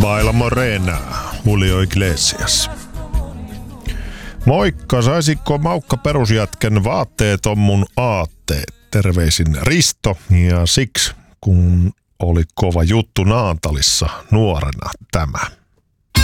Baila Morena, Julio Iglesias. Moikka, saisitko Maukka perusjätkän vaatteet on mun aatteet? Terveisin Risto, ja siksi kun oli kova juttu Naantalissa nuorena tämä.